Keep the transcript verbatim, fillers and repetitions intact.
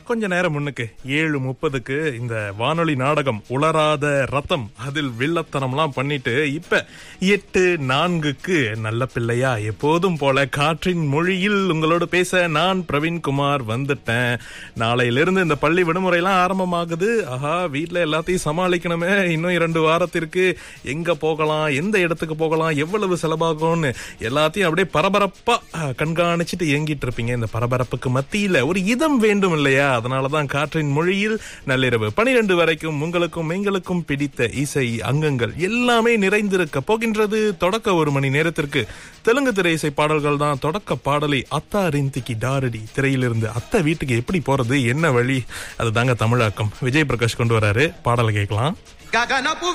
கொஞ்ச நேரம் முன்னுக்கு ஏழு முப்பதுக்கு இந்த வானொலி நாடகம் உலராத ரத்தம், அதில் வில்லத்தனம்லாம் பண்ணிட்டு இப்ப எட்டு நான்குக்கு நல்ல பிள்ளையா எப்போதும் போல காற்றின் மொழியில் உங்களோட பேச நான் பிரவீன்குமார் வந்துட்டேன். நாளையிலிருந்து இந்த பள்ளி விடுமுறை எல்லாம் ஆரம்பமாகுது. ஆஹா, வீட்டுல எல்லாத்தையும் சமாளிக்கணுமே. இன்னும் இரண்டு வாரத்திற்கு எங்க போகலாம், எந்த இடத்துக்கு போகலாம், எவ்வளவு செலவாகும்னு எல்லாத்தையும் அப்படியே பரபரப்பா கண்காணிச்சுட்டு இயங்கிட்டு இருப்பீங்க. இந்த பரபரப்புக்கு மத்தியில ஒரு இதம் வேண்டும் இல்லையா? அதனாலதான் காற்றின் மொழியில் நள்ளிரவு பனிரெண்டு வரைக்கும் உங்களுக்கும் எங்களுக்கும் பிடித்த இசை அங்கங்கள் எல்லாமே நிறைந்திருக்க போகின்றது. தொடக்க ஒரு மணி நேரத்திற்கு தெலுங்கு திரை இசை பாடல்கள் தான். தொடக்க பாடலை அத்தா ரிந்திக்கு டாரடி திரையிலிருந்து அத்தை வீட்டுக்கு எப்படி போறது, என்ன வழி, அதுதாங்க தமிழாக்கம். விஜய் பிரகாஷ் கொண்டு வராரு. பாடலை கேட்கலாம்.